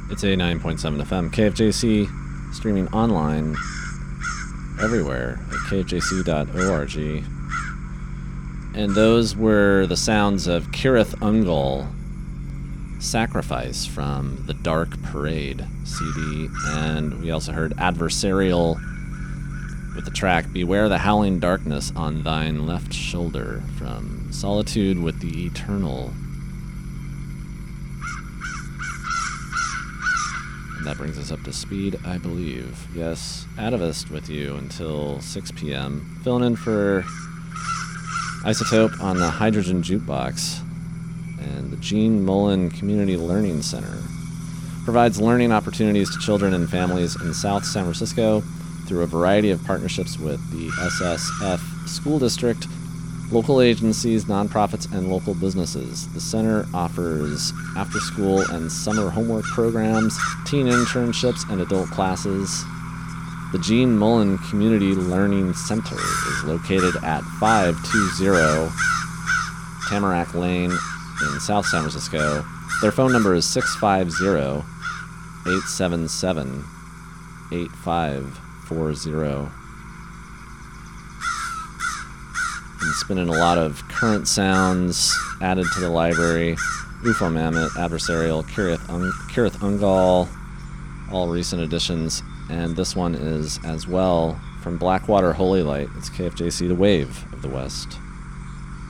It's 89.7 FM. KFJC streaming online everywhere at kfjc.org. And those were the sounds of Cirith Ungol, Sacrifice from the Dark Parade CD. And we also heard Adversarial with the track Beware the Howling Darkness on Thine Left Shoulder from Solitude with the Eternal. And that brings us up to speed, I believe. Yes, Atavist with you until 6 p.m. Filling in for Isotope on the Hydrogen Jukebox. And the Gene Mullen Community Learning Center provides learning opportunities to children and families in South San Francisco through a variety of partnerships with the SSF School District, local agencies, nonprofits, and local businesses. The center offers after-school and summer homework programs, teen internships, and adult classes. The Gene Mullen Community Learning Center is located at 520 Tamarack Lane in South San Francisco. Their phone number is 650-877-8540. And spinning a lot of current sounds added to the library. UFO Mammoth, Adversarial, Cirith Ungol, all recent additions. And this one is as well from Blackwater Holy Light. It's KFJC, the Wave of the West.